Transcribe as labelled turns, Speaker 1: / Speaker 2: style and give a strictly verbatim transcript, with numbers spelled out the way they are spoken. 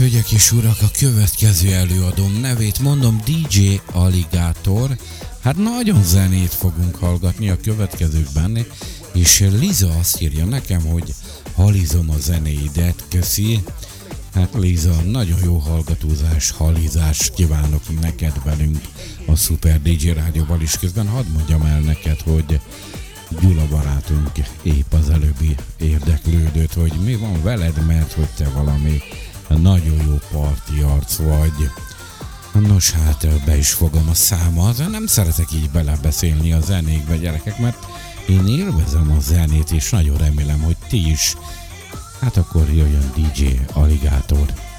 Speaker 1: hölgyek és urak, a következő előadóm nevét mondom, dé dzsé Alligator. Hát nagyon zenét fogunk hallgatni a következőkben, és Liza azt írja nekem, hogy halizom a zenéidet, köszi. Hát Liza, nagyon jó hallgatózás, halizást kívánok neked velünk a Super dé dzsé Rádióval is. Közben hadd mondjam el neked, hogy Gyula barátunk épp az előbbi érdeklődött, hogy mi van veled, mert hogy te valami nagyon jó parti arc vagy. Nos, hát be is fogom a számat, nem szeretek így belebeszélni a zenékbe, gyerekek, mert én élvezem a zenét, és nagyon remélem, hogy ti is. Hát akkor jöjjön dé dzsé Alligator.